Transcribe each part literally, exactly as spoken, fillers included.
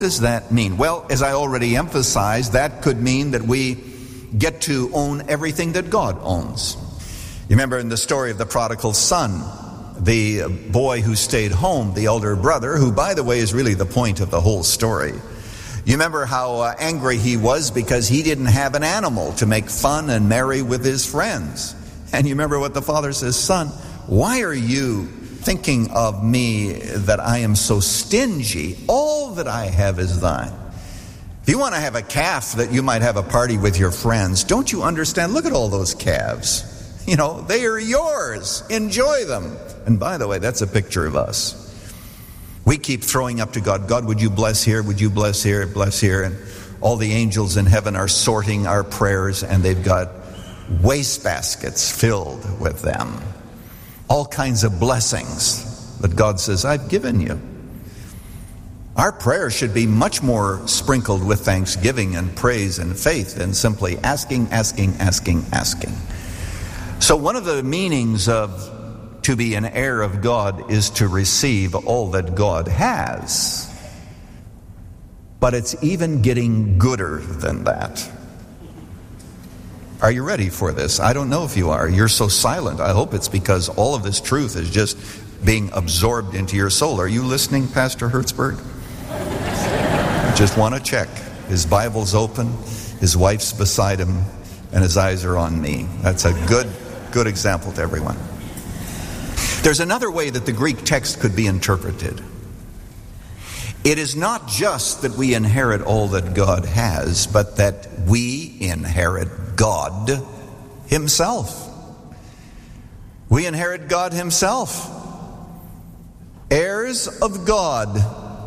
does that mean? Well, as I already emphasized, that could mean that we get to own everything that God owns. You remember in the story of the prodigal son, the boy who stayed home, the elder brother, who, by the way, is really the point of the whole story. You remember how uh, angry he was because he didn't have an animal to make fun and merry with his friends. And you remember what the father says, son, why are you thinking of me that I am so stingy? All that I have is thine. If you want to have a calf that you might have a party with your friends, don't you understand? Look at all those calves. You know, they are yours. Enjoy them. And by the way, that's a picture of us. We keep throwing up to God, God, would you bless here? Would you bless here? Bless here. And all the angels in heaven are sorting our prayers, and they've got wastebaskets filled with them. All kinds of blessings that God says, I've given you. Our prayer should be much more sprinkled with thanksgiving and praise and faith than simply asking, asking, asking, asking. So one of the meanings of to be an heir of God is to receive all that God has. But it's even getting gooder than that. Are you ready for this? I don't know if you are. You're so silent. I hope it's because all of this truth is just being absorbed into your soul. Are you listening, Pastor Hertzberg? Just want to check. His Bible's open, his wife's beside him, and his eyes are on me. That's a good, good example to everyone. There's another way that the Greek text could be interpreted. It is not just that we inherit all that God has, but that we inherit God Himself. We inherit God Himself. Heirs of God.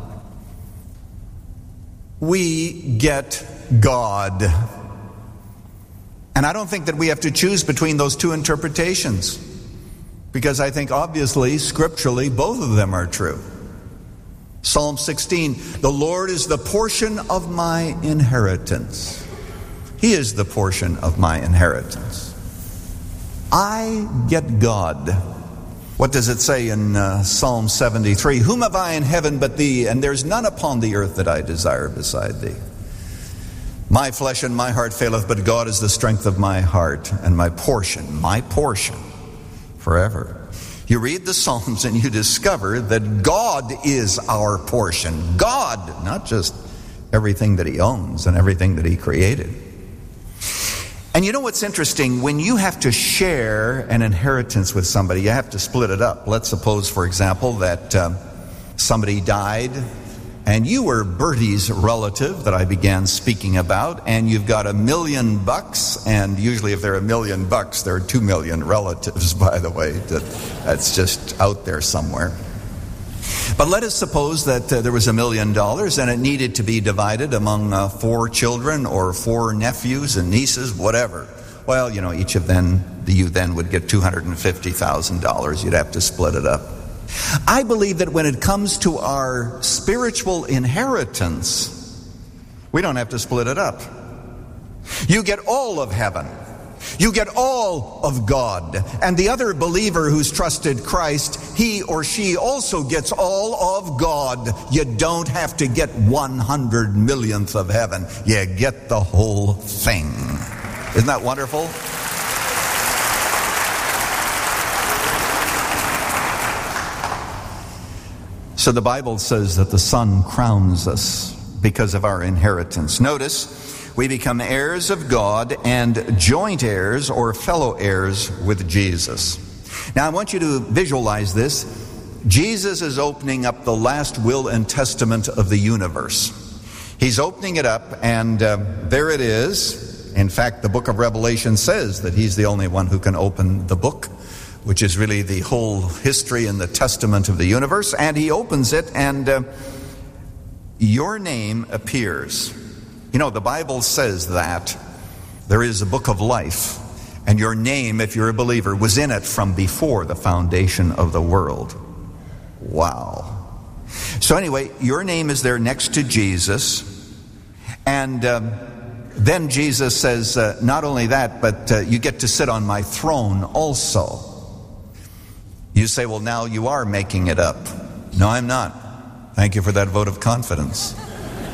We get God. And I don't think that we have to choose between those two interpretations, because I think obviously, scripturally, both of them are true. Psalm sixteen, the Lord is the portion of my inheritance. He is the portion of my inheritance. I get God. What does it say in uh, Psalm seventy-three? Whom have I in heaven but thee? And there's none upon the earth that I desire beside thee. My flesh and my heart faileth, but God is the strength of my heart and my portion, my portion forever. You read the Psalms and you discover that God is our portion. God, not just everything that He owns and everything that He created. And you know what's interesting? When you have to share an inheritance with somebody, you have to split it up. Let's suppose, for example, that uh, somebody died and you were Bertie's relative that I began speaking about, and you've got a million bucks, and usually if there are a million bucks, there are two million relatives, by the way. That's just out there somewhere. But let us suppose that uh, there was a million dollars and it needed to be divided among uh, four children or four nephews and nieces, whatever. Well, you know, each of them, you then would get two hundred fifty thousand dollars. You'd have to split it up. I believe that when it comes to our spiritual inheritance, we don't have to split it up. You get all of heaven. You get all of God. And the other believer who's trusted Christ, he or she also gets all of God. You don't have to get one hundred millionth of heaven. You get the whole thing. Isn't that wonderful? So the Bible says that the Son crowns us because of our inheritance. Notice, we become heirs of God and joint heirs or fellow heirs with Jesus. Now I want you to visualize this. Jesus is opening up the last will and testament of the universe. He's opening it up, and uh, there it is. In fact, the book of Revelation says that He's the only one who can open the book, which is really the whole history and the testament of the universe. And He opens it, and uh, your name appears. You know, the Bible says that there is a book of life, and your name, if you're a believer, was in it from before the foundation of the world. Wow. So anyway, your name is there next to Jesus, and um, then Jesus says, uh, not only that, but uh, you get to sit on my throne also. You say, well, now you are making it up. No, I'm not. Thank you for that vote of confidence.